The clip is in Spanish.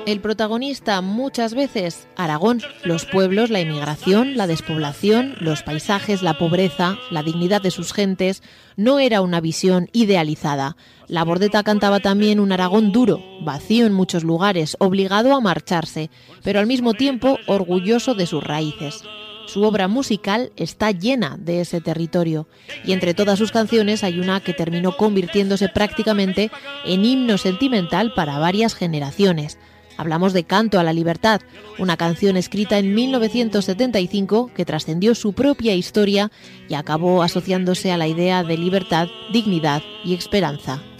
El protagonista muchas veces, Aragón, los pueblos, la inmigración, la despoblación, los paisajes, la pobreza, la dignidad de sus gentes, no era una visión idealizada. La Bordeta cantaba también un Aragón duro, vacío en muchos lugares, obligado a marcharse, pero al mismo tiempo orgulloso de sus raíces. Su obra musical está llena de ese territorio y entre todas sus canciones hay una que terminó convirtiéndose prácticamente en himno sentimental para varias generaciones. Hablamos de Canto a la Libertad, una canción escrita en 1975 que trascendió su propia historia y acabó asociándose a la idea de libertad, dignidad y esperanza.